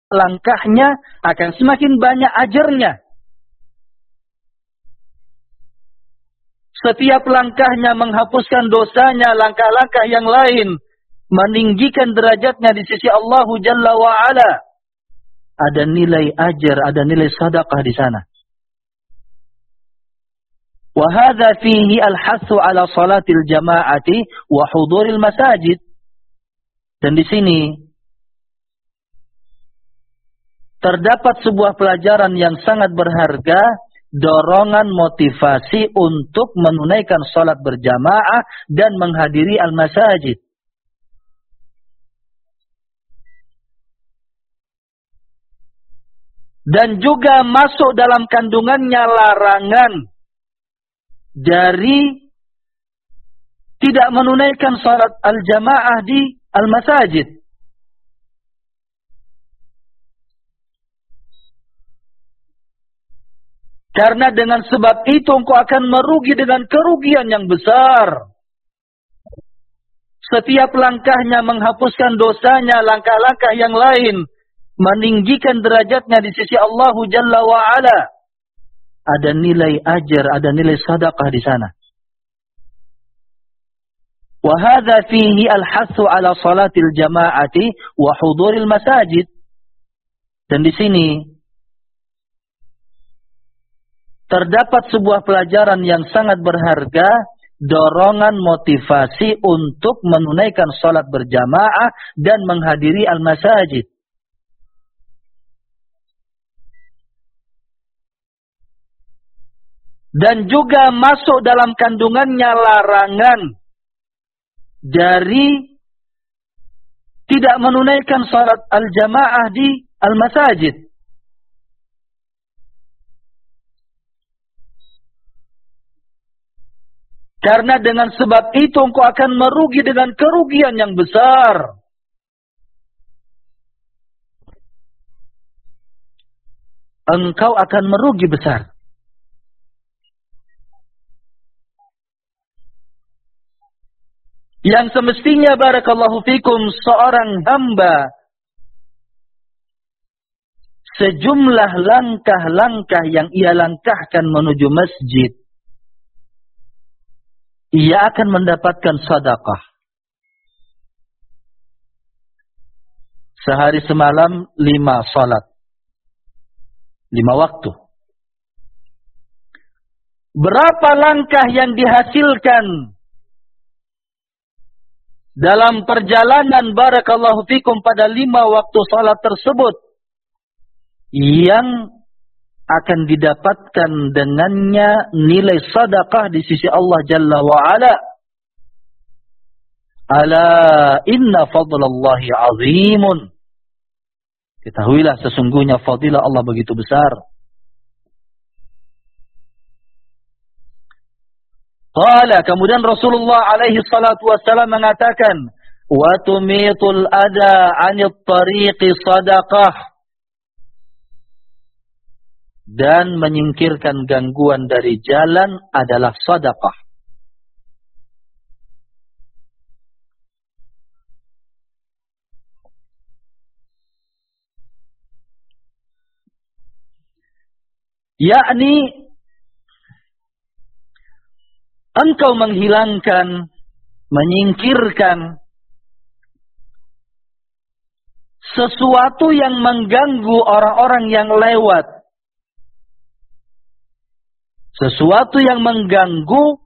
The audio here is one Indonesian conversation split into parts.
langkahnya akan semakin banyak ajarnya. Setiap langkahnya menghapuskan dosanya, langkah-langkah yang lain meninggikan derajatnya di sisi Allah Jalla wa Ala. Ada nilai ajar, ada nilai sedekah di sana. Wa hadza fihi al-hathu ala salatil jama'ati wa huduril masajid. Dan di sini terdapat sebuah pelajaran yang sangat berharga, dorongan motivasi untuk menunaikan salat berjamaah dan menghadiri al-masajid. Dan juga masuk dalam kandungannya larangan dari tidak menunaikan salat al-jamaah di al-masajid. Karena dengan sebab itu engkau akan merugi dengan kerugian yang besar. Setiap langkahnya menghapuskan dosanya, langkah-langkah yang lain meninggikan derajatnya di sisi Allah Jalla wa Ala. Ada nilai ajar, ada nilai sedekah di sana. Wa hadza fihi al-hathu ala salatil jama'ati wa huduril masajid. Dan di sini terdapat sebuah pelajaran yang sangat berharga, dorongan motivasi untuk menunaikan salat berjamaah dan menghadiri al-masajid. Dan juga masuk dalam kandungannya larangan dari tidak menunaikan salat al-jamaah di al-masajid. Karena dengan sebab itu engkau akan merugi dengan kerugian yang besar. Engkau akan merugi besar. Yang semestinya barakallahu fikum seorang hamba sejumlah langkah-langkah yang ia langkahkan menuju masjid, ia akan mendapatkan sedekah. Sehari semalam 5 salat, 5 waktu. Berapa langkah yang dihasilkan dalam perjalanan barakallahu fikum pada 5 waktu salat tersebut yang akan didapatkan dengannya nilai sedekah di sisi Allah Jalla wa Ala. Ala inna fadlallahi azimun. Ketahuilah sesungguhnya fadilah Allah begitu besar. Qala, kemudian Rasulullah alaihi salatu wassalam mengatakan, wa tumitul ada 'anil tariqi sadaqah. Dan menyingkirkan gangguan dari jalan adalah sedekah. Yakni engkau menghilangkan, menyingkirkan sesuatu yang mengganggu orang-orang yang lewat. Sesuatu yang mengganggu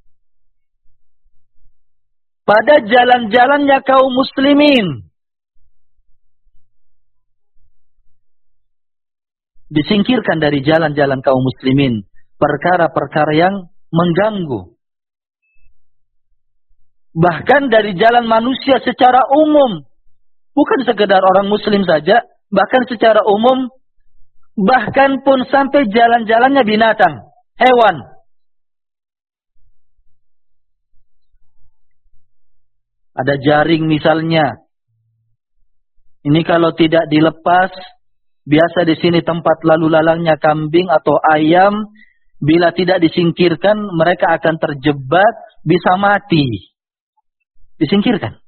pada jalan-jalannya kaum muslimin. Disingkirkan dari jalan-jalan kaum muslimin perkara-perkara yang mengganggu. Bahkan dari jalan manusia secara umum. Bukan sekedar orang muslim saja, bahkan secara umum, bahkan pun sampai jalan-jalannya binatang, hewan. Ada jaring misalnya. Ini kalau tidak dilepas, biasa di sini tempat lalu lalangnya kambing atau ayam, bila tidak disingkirkan, mereka akan terjebak, bisa mati. Disingkirkan.